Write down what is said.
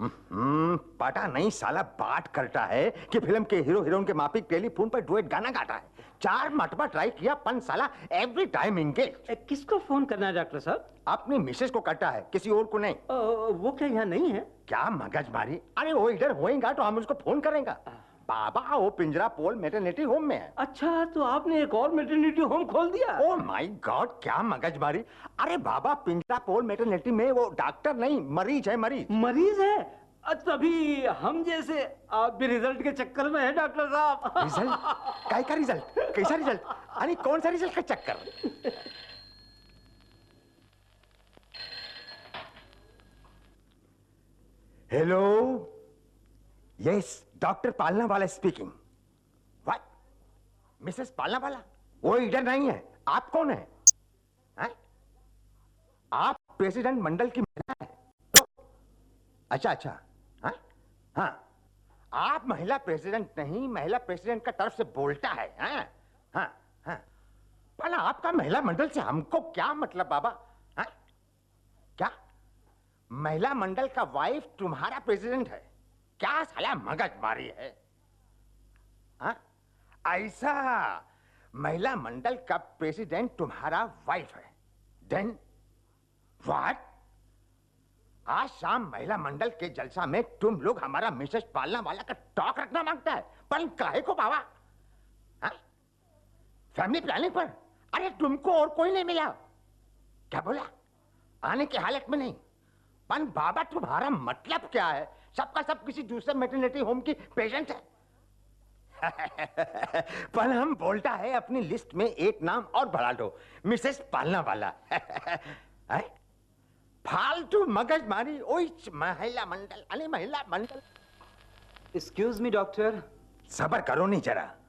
पता नहीं साला बात करता है कि फिल्म के हीरो हीरोइन के माफिक टेलीफोन पर डुएट गाना गाता है। 4 मरतबा ट्राई किया पन साला एवरी टाइम एंगेज। किसको फोन करना है डॉक्टर साहब? अपनी मिसेस को करता है, किसी और को नहीं। वो क्या यहाँ नहीं है? क्या मगज मारी। अरे वो इधर होएगा तो हम उसको फोन करेंगे। बाबा वो पिंजरा पोल मैटरनिटी होम में है। अच्छा, तो आपने एक और मैटरनिटी होम खोल दिया? ओह माय गॉड, क्या मगज मारी। अरे बाबा पिंजरा पोल मैटरनिटी में वो डॉक्टर नहीं, मरीज है। मरीज है? तभी हम जैसे आप भी रिजल्ट के चक्कर में है डॉक्टर साहब। रिजल्ट? काय का रिजल्ट? कैसा रिजल्ट? अरे कौन सा रिजल्ट का चक्कर? हेलो, यस डॉक्टर पालना वाला स्पीकिंग। व्हाट? मिसेस पालना वाला? वो इधर नहीं है। आप कौन है? आप प्रेसिडेंट मंडल की महिला है? तो अच्छा हाँ हाँ, आप महिला प्रेसिडेंट नहीं, महिला प्रेसिडेंट का तरफ से बोलता है। हाँ पर आपका महिला मंडल से हमको क्या मतलब बाबा? हाँ क्या महिला मंडल का वाइफ तुम्हारा प्रेसिडेंट है? क्या साला मगज मारी है? हाँ ऐसा, महिला मंडल का प्रेसिडेंट तुम्हारा वाइफ है? Then what? आज शाम महिला मंडल के जलसा में तुम लोग हमारा मिसेस पालना वाला का टॉक रखना मांगता है, पर काहे को बाबा? हाँ? फैमिली प्लानिंग पर? अरे तुमको और कोई नहीं मिला? क्या बोला? आने की हालत में नहीं? पर बाबा तुम्हारा मतलब क्या है? सबका सब किसी दूसरे मैटरनिटी होम की पेशेंट है। पर हम बोलता है अपनी लिस्ट में एक नाम और बढ़ा दो, मिसेस पालना वाला। फालतू मगज मारी। महिला मंडल, अरे महिला मंडल। Excuse me doctor. सबर करो नहीं जरा।